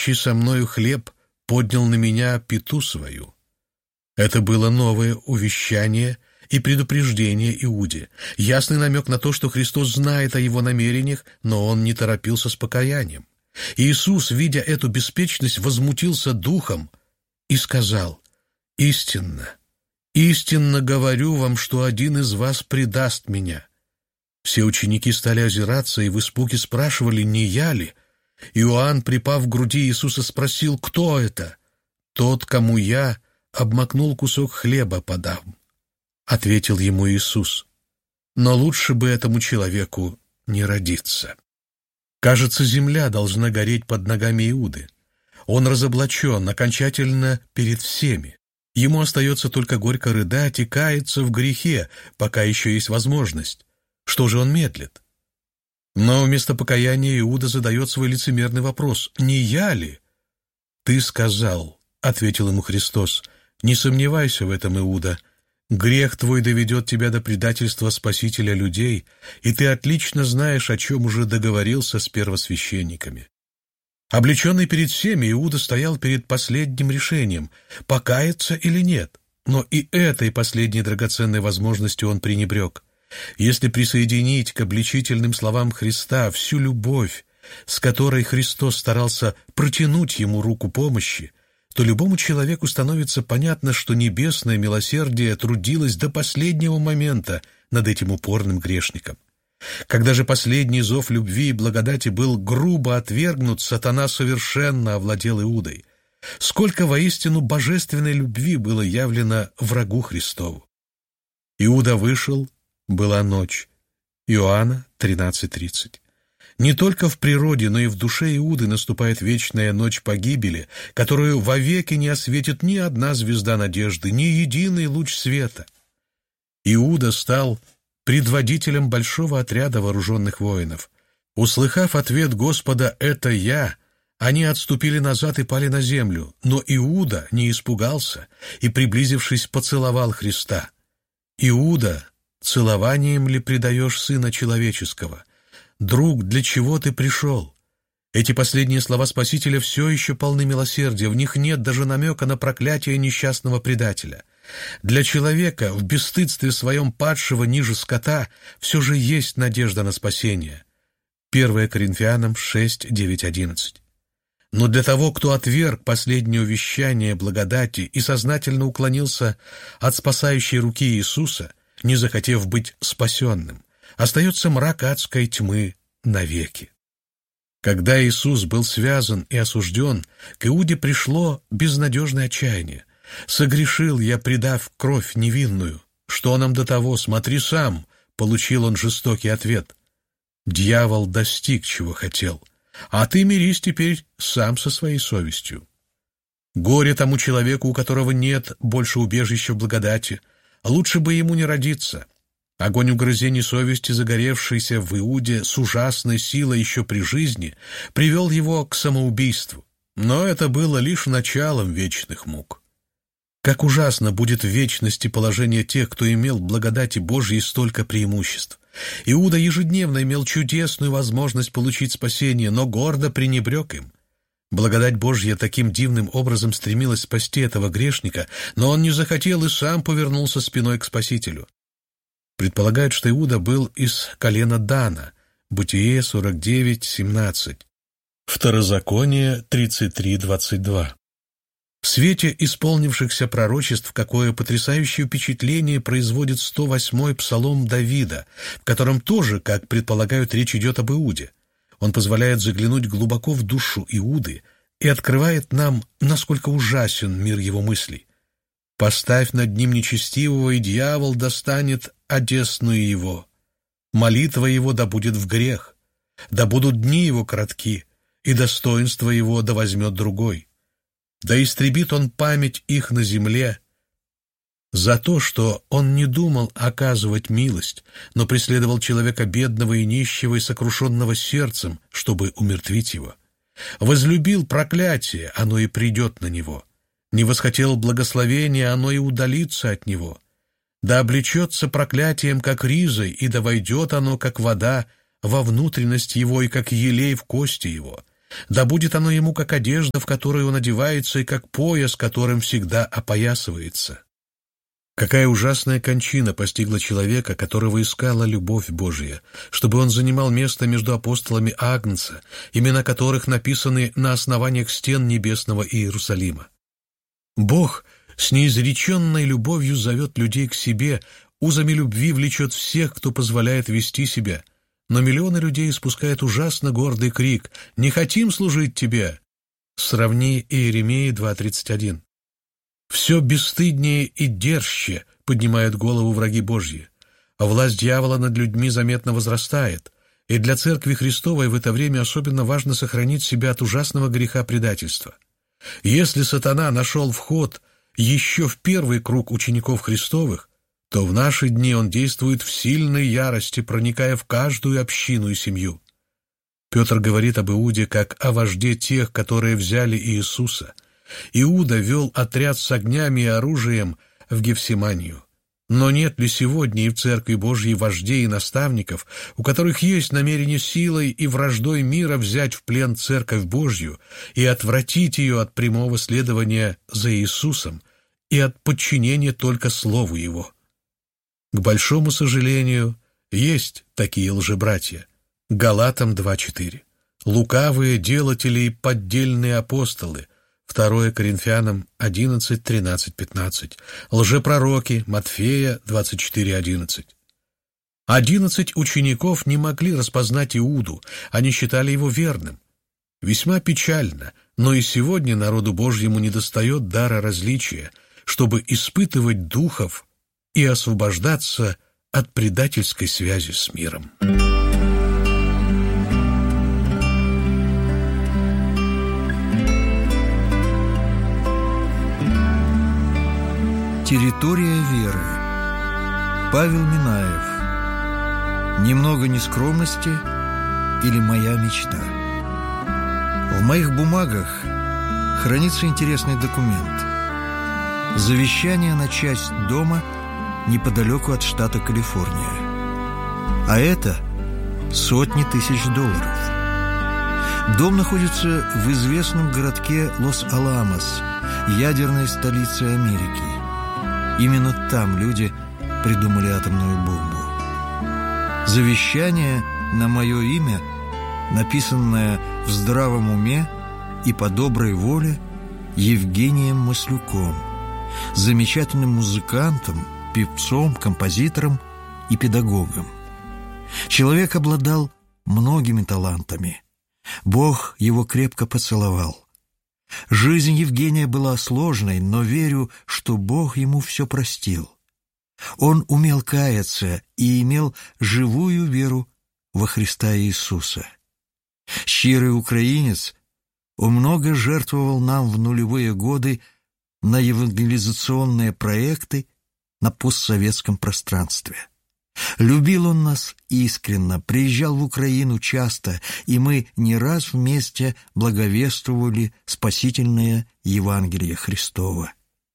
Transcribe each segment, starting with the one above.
едящий со мною хлеб поднял на меня пяту свою». Это было новое увещание и предупреждение Иуде, ясный намек на то, что Христос знает о его намерениях, но он не торопился с покаянием. Иисус, видя эту беспечность, возмутился духом и сказал: «Истинно, истинно говорю вам, что один из вас предаст меня». Все ученики стали озираться и в испуге спрашивали, не я ли. Иоанн, припав к груди Иисуса, спросил: «Кто это?» «Тот, кому я обмакнул кусок хлеба подам», — ответил ему Иисус. «Но лучше бы этому человеку не родиться». Кажется, земля должна гореть под ногами Иуды. Он разоблачен окончательно перед всеми. Ему остается только горько рыдать и каяться в грехе, пока еще есть возможность. Что же он медлит? Но вместо покаяния Иуда задает свой лицемерный вопрос: «Не я ли?» «Ты сказал», — ответил ему Христос, — «не сомневайся в этом, Иуда. Грех твой доведет тебя до предательства Спасителя людей, и ты отлично знаешь, о чем уже договорился с первосвященниками». Облеченный перед всеми, Иуда стоял перед последним решением — покаяться или нет. Но и этой последней драгоценной возможностью он пренебрег. Если присоединить к обличительным словам Христа всю любовь, с которой Христос старался протянуть ему руку помощи, то любому человеку становится понятно, что небесное милосердие трудилось до последнего момента над этим упорным грешником. Когда же последний зов любви и благодати был грубо отвергнут, сатана совершенно овладел Иудой. Сколько воистину божественной любви было явлено врагу Христову. Иуда вышел, была ночь. Иоанна 13:30. Не только в природе, но и в душе Иуды наступает вечная ночь погибели, которую вовеки не осветит ни одна звезда надежды, ни единый луч света. Иуда стал предводителем большого отряда вооруженных воинов. Услыхав ответ Господа «это я», они отступили назад и пали на землю, но Иуда не испугался и, приблизившись, поцеловал Христа. «Иуда, целованием ли предаешь Сына Человеческого? Друг, для чего ты пришел?» Эти последние слова Спасителя все еще полны милосердия, в них нет даже намека на проклятие несчастного предателя. Для человека, в бесстыдстве своем падшего ниже скота, все же есть надежда на спасение. 1 Коринфянам 6, 9, 11. Но для того, кто отверг последнее увещание благодати и сознательно уклонился от спасающей руки Иисуса, не захотев быть спасенным, остается мрак адской тьмы навеки. Когда Иисус был связан и осужден, к Иуде пришло безнадежное отчаяние. «Согрешил я, предав кровь невинную. Что нам до того? Смотри сам!» — получил он жестокий ответ. «Дьявол достиг, чего хотел, а ты мирись теперь сам со своей совестью». Горе тому человеку, у которого нет больше убежища в благодати, лучше бы ему не родиться. Огонь угрызений совести, загоревшийся в Иуде с ужасной силой еще при жизни, привел его к самоубийству. Но это было лишь началом вечных мук. Как ужасно будет в вечности положение тех, кто имел в благодати Божьей столько преимуществ. Иуда ежедневно имел чудесную возможность получить спасение, но гордо пренебрег им. Благодать Божья таким дивным образом стремилась спасти этого грешника, но он не захотел и сам повернулся спиной к Спасителю. Предполагают, что Иуда был из колена Дана, Бытие 49:17, Второзаконие 33:22. В свете исполнившихся пророчеств какое потрясающее впечатление производит 108-й псалом Давида, в котором тоже, как предполагают, речь идет об Иуде. Он позволяет заглянуть глубоко в душу Иуды и открывает нам, насколько ужасен мир его мыслей. «Поставь над ним нечестивого, и дьявол достанет одесную его. Молитва его да будет в грех, да будут дни его коротки, и достоинство его да возьмет другой. Да истребит он память их на земле за то, что он не думал оказывать милость, но преследовал человека бедного и нищего и сокрушенного сердцем, чтобы умертвить его. Возлюбил проклятие, оно и придет на него. Не восхотел благословения, оно и удалится от него. Да облечется проклятием, как ризой, и да войдет оно, как вода, во внутренность его и как елей в кости его. Да будет оно ему как одежда, в которую он одевается, и как пояс, которым всегда опоясывается. Какая ужасная кончина постигла человека, которого искала любовь Божья, чтобы он занимал место между апостолами Агнца, имена которых написаны на основаниях стен небесного Иерусалима. Бог с неизреченной любовью зовет людей к себе, узами любви влечет всех, кто позволяет вести себя, но миллионы людей испускают ужасно гордый крик «Не хотим служить тебе!» Сравни Иеремии 2:31. Все бесстыднее и дерзче поднимают голову враги Божьи, а власть дьявола над людьми заметно возрастает, и для Церкви Христовой в это время особенно важно сохранить себя от ужасного греха предательства. Если сатана нашел вход еще в первый круг учеников Христовых, то в наши дни он действует в сильной ярости, проникая в каждую общину и семью. Петр говорит об Иуде как о вожде тех, которые взяли Иисуса. Иуда вел отряд с огнями и оружием в Гефсиманию. Но нет ли сегодня и в Церкви Божьей вождей и наставников, у которых есть намерение силой и враждой мира взять в плен Церковь Божью и отвратить ее от прямого следования за Иисусом и от подчинения только Слову Его? К большому сожалению, есть такие лжебратья. Галатам 2:4. Лукавые делатели и поддельные апостолы. 2 Коринфянам 11, 13, 15. Лжепророки. Матфея 24:11. 11 учеников не могли распознать Иуду, они считали его верным. Весьма печально, но и сегодня народу Божьему недостает дара различия, чтобы испытывать духов и освобождаться от предательской связи с миром. Территория веры. Павел Минаев. Немного нескромности или моя мечта. В моих бумагах хранится интересный документ. Завещание на часть дома неподалеку от штата Калифорния. А это сотни тысяч долларов. Дом находится в известном городке Лос-Аламос, ядерной столице Америки. Именно там люди придумали атомную бомбу. Завещание на мое имя, написанное в здравом уме и по доброй воле Евгением Маслюком, замечательным музыкантом, певцом, композитором и педагогом. Человек обладал многими талантами. Бог его крепко поцеловал. Жизнь Евгения была сложной, но верю, что Бог ему все простил. Он умел каяться и имел живую веру во Христа Иисуса. Щирый украинец, он много жертвовал нам в нулевые годы на евангелизационные проекты на постсоветском пространстве. Любил он нас искренно, приезжал в Украину часто, и мы не раз вместе благовествовали спасительное Евангелие Христово.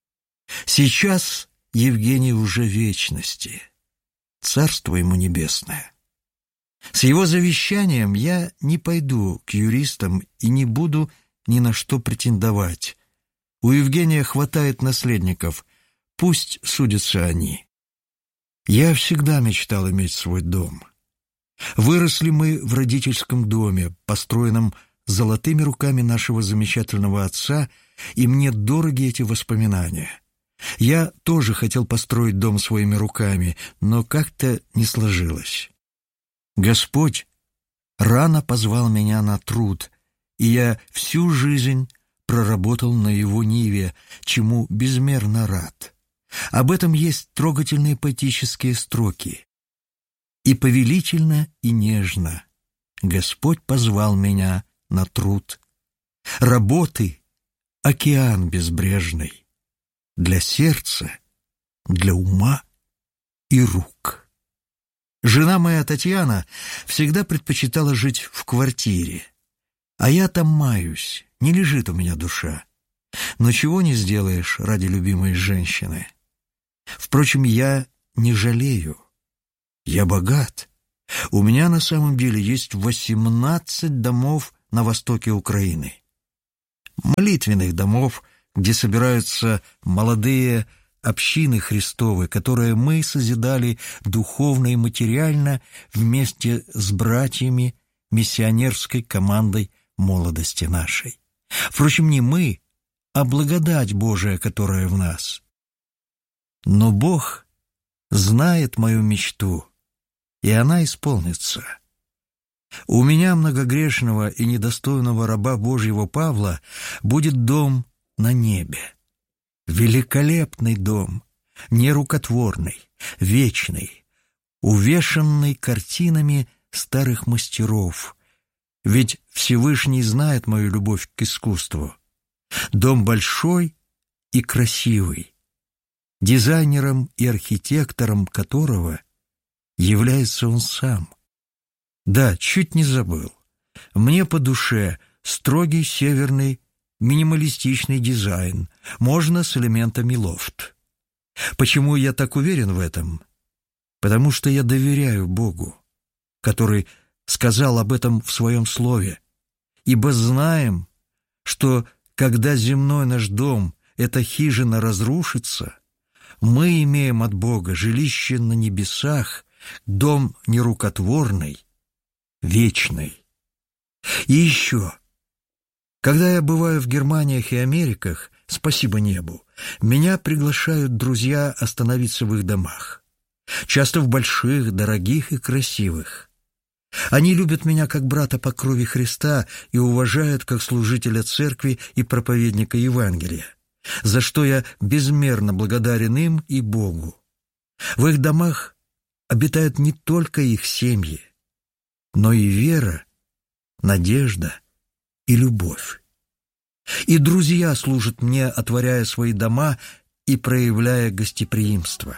Сейчас Евгений уже в вечности, царство ему небесное. С его завещанием я не пойду к юристам и не буду ни на что претендовать. У Евгения хватает наследников, пусть судятся они. Я всегда мечтал иметь свой дом. Выросли мы в родительском доме, построенном золотыми руками нашего замечательного отца, и мне дороги эти воспоминания. Я тоже хотел построить дом своими руками, но как-то не сложилось. Господь рано позвал меня на труд, и я всю жизнь проработал на его ниве, чему безмерно рад. Об этом есть трогательные поэтические строки. «И повелительно, и нежно Господь позвал меня на труд. Работы — океан безбрежный, для сердца, для ума и рук». Жена моя Татьяна всегда предпочитала жить в квартире, а я там маюсь, не лежит у меня душа. Но чего не сделаешь ради любимой женщины. Впрочем, я не жалею. Я богат. У меня на самом деле есть 18 домов на востоке Украины. Молитвенных домов, где собираются молодые общины Христовы, которые мы созидали духовно и материально вместе с братьями миссионерской командой молодости нашей. Впрочем, не мы, а благодать Божия, которая в нас. Но Бог знает мою мечту, и она исполнится. У меня, многогрешного и недостойного раба Божьего Павла, будет дом на небе. Великолепный дом, нерукотворный, вечный, увешанный картинами старых мастеров. Ведь Всевышний знает мою любовь к искусству. Дом большой и красивый, дизайнером и архитектором которого является он сам. Да, чуть не забыл. Мне по душе строгий северный минималистичный дизайн, можно с элементами лофт. Почему я так уверен в этом? Потому что я доверяю Богу, который сказал об этом в своем слове. Ибо знаем, что когда земной наш дом, эта хижина, разрушится, мы имеем от Бога жилище на небесах, дом нерукотворный, вечный. И еще, когда я бываю в Германиях и Америках, спасибо небу, меня приглашают друзья остановиться в их домах. Часто в больших, дорогих и красивых. Они любят меня как брата по крови Христа и уважают как служителя церкви и проповедника Евангелия, за что я безмерно благодарен им и Богу. В их домах обитают не только их семьи, но и вера, надежда и любовь. И друзья служат мне, отворяя свои дома и проявляя гостеприимство.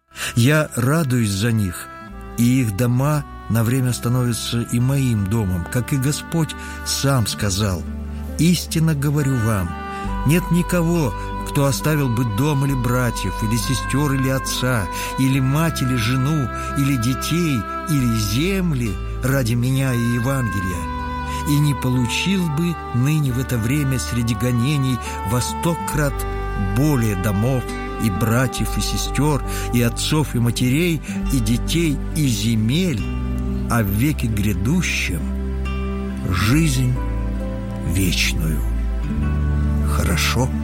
Я радуюсь за них, и их дома на время становятся и моим домом, как и Господь сам сказал: «Истинно говорю вам, нет никого, кто оставил бы дом или братьев, или сестер, или отца, или мать, или жену, или детей, или земли ради меня и Евангелия, и не получил бы ныне в это время среди гонений во 100 крат более домов, и братьев, и сестер, и отцов, и матерей, и детей, и земель, а в веке грядущем жизнь вечную». Хорошо?